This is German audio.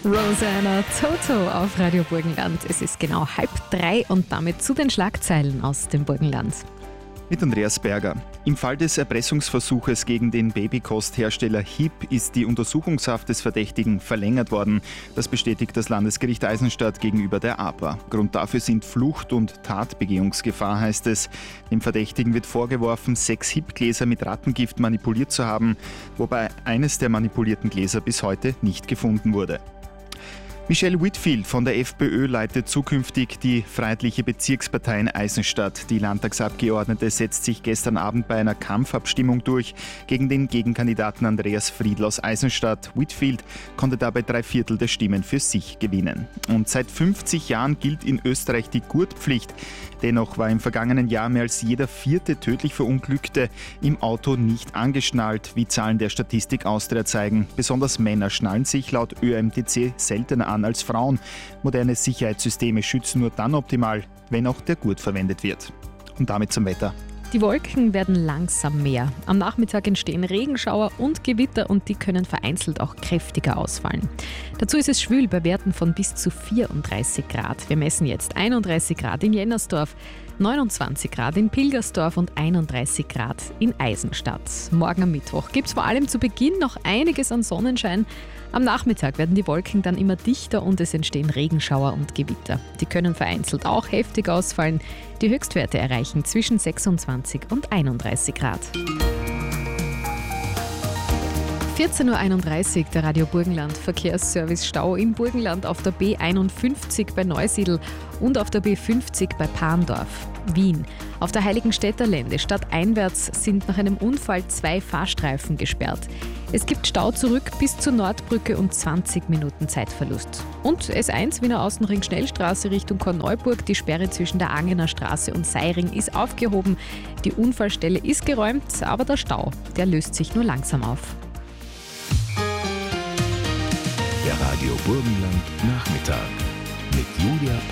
Rosanna Toto auf Radio Burgenland. Es ist genau 2:30 und damit zu den Schlagzeilen aus dem Burgenland. Mit Andreas Berger. Im Fall des Erpressungsversuches gegen den Babykosthersteller HIP ist die Untersuchungshaft des Verdächtigen verlängert worden. Das bestätigt das Landesgericht Eisenstadt gegenüber der APA. Grund dafür sind Flucht und Tatbegehungsgefahr, heißt es. Dem Verdächtigen wird vorgeworfen, 6 HIP-Gläser mit Rattengift manipuliert zu haben, wobei eines der manipulierten Gläser bis heute nicht gefunden wurde. Michelle Whitfield von der FPÖ leitet zukünftig die Freiheitliche Bezirkspartei in Eisenstadt. Die Landtagsabgeordnete setzt sich gestern Abend bei einer Kampfabstimmung durch gegen den Gegenkandidaten Andreas Friedl aus Eisenstadt. Whitfield konnte dabei 3/4 der Stimmen für sich gewinnen. Und seit 50 Jahren gilt in Österreich die Gurtpflicht. Dennoch war im vergangenen Jahr mehr als jeder 4. tödlich Verunglückte im Auto nicht angeschnallt, wie Zahlen der Statistik Austria zeigen. Besonders Männer schnallen sich laut ÖMTC seltener an als Frauen. Moderne Sicherheitssysteme schützen nur dann optimal, wenn auch der Gurt verwendet wird. Und damit zum Wetter. Die Wolken werden langsam mehr. Am Nachmittag entstehen Regenschauer und Gewitter und die können vereinzelt auch kräftiger ausfallen. Dazu ist es schwül bei Werten von bis zu 34 Grad. Wir messen jetzt 31 Grad in Jennersdorf, 29 Grad in Pilgersdorf und 31 Grad in Eisenstadt. Morgen am Mittwoch gibt es vor allem zu Beginn noch einiges an Sonnenschein. Am Nachmittag werden die Wolken dann immer dichter und es entstehen Regenschauer und Gewitter. Die können vereinzelt auch heftig ausfallen. Die Höchstwerte erreichen zwischen 26 und 31 Grad. 14:31 Uhr, der Radio Burgenland Verkehrsservice Stau im Burgenland auf der B51 bei Neusiedl und auf der B50 bei Parndorf. Wien. Auf der Heiligenstädter Lände stadteinwärts sind nach einem Unfall 2 Fahrstreifen gesperrt. Es gibt Stau zurück bis zur Nordbrücke und 20 Minuten Zeitverlust. Und S1 Wiener Außenring Schnellstraße Richtung Korneuburg. Die Sperre zwischen der Angener Straße und Seiring ist aufgehoben. Die Unfallstelle ist geräumt, aber der Stau, der löst sich nur langsam auf. Der Radio Burgenland Nachmittag mit Julia